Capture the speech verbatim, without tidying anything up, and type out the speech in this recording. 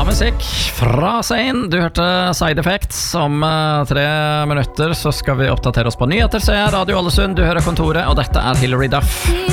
musikk fra Zayn. Du hørte Side Effects. Om uh, tre minutter så skal vi oppdatere oss på nyheter. Se Radio Ålesund, du hører Kontoret, og dette er Hilary Duff.